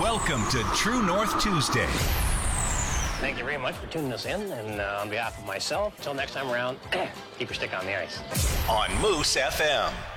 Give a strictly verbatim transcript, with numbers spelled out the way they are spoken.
Welcome to True North Tuesday. Thank you very much for tuning us in, and uh, on behalf of myself, until next time around, keep your stick on the ice. On Moose F M.